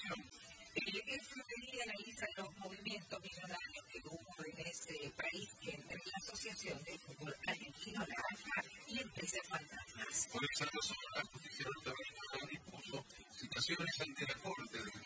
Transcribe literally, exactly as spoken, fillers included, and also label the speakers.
Speaker 1: El F M I analiza los movimientos millonarios que hubo en ese país entre la Asociación de Fútbol Argentino, la AFA, y Empresas Fantasmas.
Speaker 2: Por esa razón, la Comisión Internacional impuso citaciones ante la Corte del